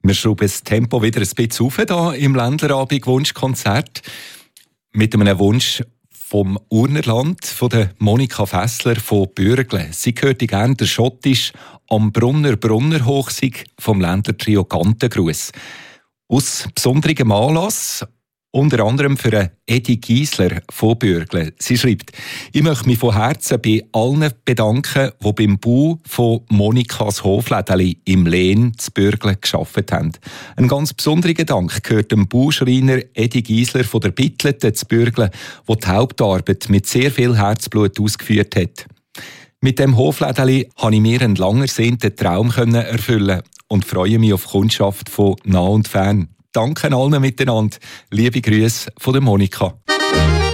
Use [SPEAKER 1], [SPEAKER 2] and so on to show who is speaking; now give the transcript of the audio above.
[SPEAKER 1] Wir schrauben das Tempo wieder ein bisschen auf hier im Ländlerabend-Wunschkonzert mit einem Wunsch vom Urnerland, von der Monika Fessler von Bürgle. Sie hörte gerne der schottisch «Am Brunner Hochsig» vom Ländlertrio Gantengruß. Aus besonderem Anlass, unter anderem für Edi Giesler von Bürgle. Sie schreibt: «Ich möchte mich von Herzen bei allen bedanken, die beim Bau von Monikas Hoflädeli im Lehn zu Bürgle gearbeitet haben. Ein ganz besonderer Dank gehört dem Bauschreiner Edi Giesler von der Bittlete zu Bürgle, der die Hauptarbeit mit sehr viel Herzblut ausgeführt hat. Mit dem Hoflädeli konnte ich mir einen lang ersehnten Traum erfüllen und freue mich auf Kundschaft von nah und fern. Danke allen miteinander. Liebe Grüße von der Monika.»